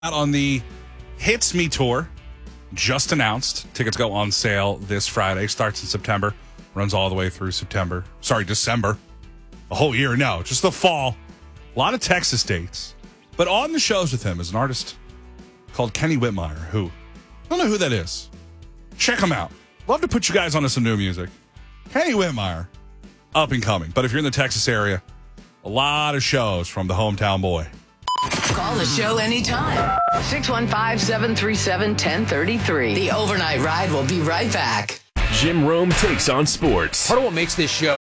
Out on the Hits Me Tour, just announced. Tickets go on sale this Friday. Starts in September, runs all the way through December. A whole year, no, just the fall. A lot of Texas dates. But on the shows with him is an artist called Kenny Whitmire, who, I don't know who that is. Check him out. Love to put you guys onto some new music. Kenny Whitmire, up and coming. But if you're in the Texas area, a lot of shows from the hometown boy. Call the show anytime. 615-737-1033. The Overnight Ride will be right back. Jim Rome takes on sports. Part of what makes this show